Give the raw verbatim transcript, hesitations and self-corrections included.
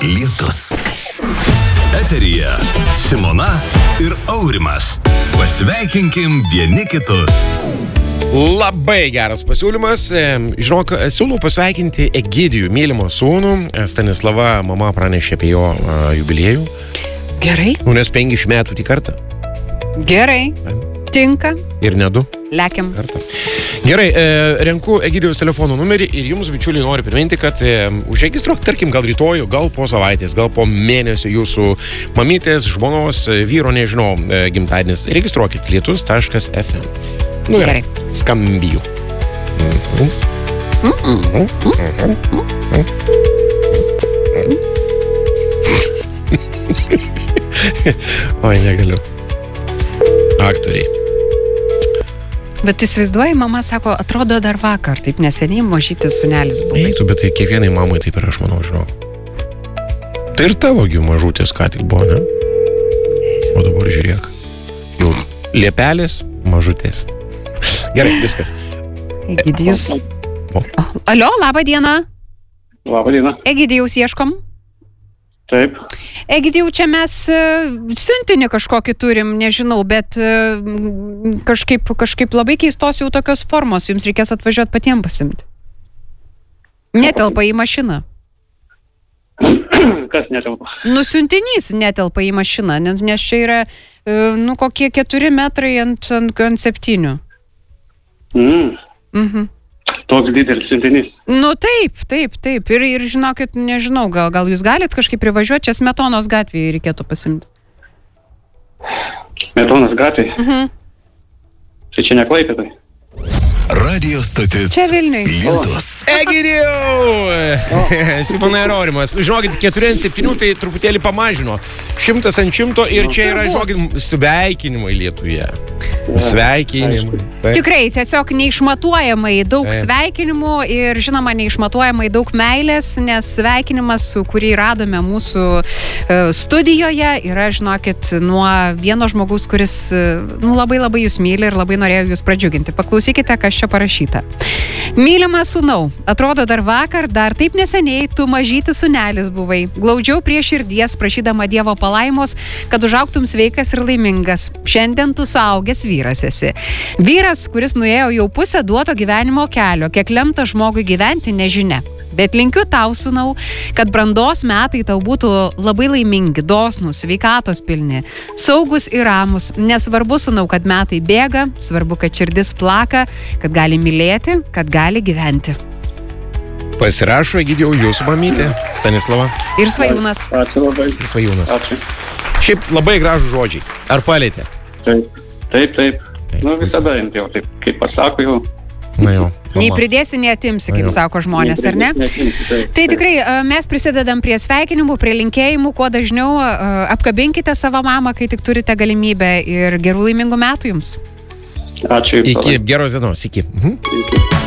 lietus. Eteryje Simona ir Aurimas. Pasveikinkim vieni kitus. Labai geras pasiūlymas. Žinok, siūlau pasveikinti Egidijų, mylimo sūnų. Stanislava mama pranešė apie jo uh, jubiliejų. Gerai. Nes penkiasdešimt metų tik kartą. Gerai. Tinka. Ir ne du. Lekiam. Kartą. Gerai, e, renku Egidijaus telefono numerį ir jums, bičiuliai, noriu priminti, kad e, užregistruok, tarkim, gal rytoj, gal po savaitės, gal po mėnesio jūsų mamytės, žmonos, vyro, nežinau, e, gimtadienis. Registruokit lietus taškas ef em. Nu gerai. Skambiju. Mhm. Mhm. Mhm. Oi, negaliu. Aktoriai. Bet įsivaizduoji, mama sako, atrodo dar vakar, taip neseniai mažytis sunelis buvo. Eiktų, bet tai kiekvienai mamai taip ir aš manau, žinau. Tai ir tavo gi mažutės ką tik buvo, ne? O dabar žiūrėk. Jau liepelės, mažutės. Gerai, viskas. Egidijus. O. Alio, labą dieną. Labą dieną. Egidijaus ieškom. Taip. Egidijau, čia mes siuntinį kažkokį turim, nežinau, bet kažkaip, kažkaip labai keistos jau tokios formos, jums reikės atvažiuoti patiems pasimti. Netelpa į mašiną. Kas netelpa? Nu, siuntinys netelpa į mašiną, nes čia yra, nu, kokie keturi metrai ant, ant, ant septynių. Mm. Mhm. Toks didelis siuntinys. Nu taip, taip, taip. Ir, ir žinokit, nežinau, gal, gal jūs galit kažkaip privažiuoti, čia Smetonos gatvėje reikėtų pasimti. Smetonos gatvėje? Mhm. Tai čia ne Klaipėdai. Radio stotis. Čia Vilniui. Lietus. Egidijau! Simona ir Aurimas. Žinokit, keturi ant septynių tai truputėlį pamažino. Šimtas ant šimto ir čia yra, žinokit, sveikinimai Lietuje. Sveikinimai. Tikrai, tiesiog neišmatuojamai daug Taip. sveikinimų ir žinoma neišmatuojamai daug meilės, nes sveikinimas, kurį radome mūsų studijoje, yra, žinokit, nuo vieno žmogaus, kuris nu, labai labai jūs myli ir labai norėjo jūs pradžiuginti. Paklausykite, kas čia parašyta. Mylimas sūnau, atrodo dar vakar, dar taip neseniai tu mažytis sūnelis buvai. Glaudžiau prie širdies prašydama Dievo palaimos, kad užaugtum sveikas ir laimingas. Šiandien tu suaugęs vyras esi. Vyras, kuris nuėjo jau pusę duoto gyvenimo kelio, kiek lemta žmogui gyventi, nežinia. Bet linkiu tau, sūnau, kad brandos metai tau būtų labai laimingi, dosnūs, sveikatos pilni, saugus ir ramus. Nesvarbu, sūnau, kad metai bėga, svarbu, kad širdis plaka, kad gali mylėti, kad gali gyventi. Pasirašo Egidijau jūsų mamytė, Stanislava. Ir Svajūnas. Ačiū labai. Ir Svajūnas. Ačiū. Šiaip labai gražų žodžiai. Ar palėtė? Taip, taip, taip. Nu, visada jau taip, kaip pasako jau. Na jau. Nei pridėsi, nei atimsi, kaip sako žmonės, ar ne? Tai tikrai mes prisidedam prie sveikinimų, prie linkėjimų, kuo dažniau apkabinkite savo mamą, kai tik turite galimybę ir gerų laimingų metų jums. Ačiū. Iki geros dienos, iki. Mhm. Iki.